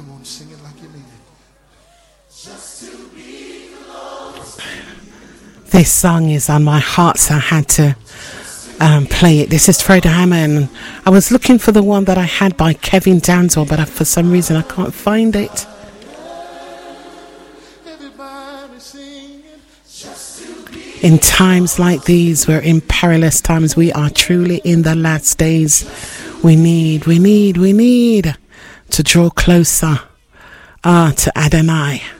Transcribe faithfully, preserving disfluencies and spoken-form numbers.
Come on, sing it like you mean it. Just to be close. This song is on my heart, so I had to um, play it. This is Fredo Hammond. I was looking for the one that I had by Kevin Danswell, but I, for some reason I can't find it. In times like these, we're in perilous times. We are truly in the last days. We need, we need, we need to draw closer uh, to Adonai.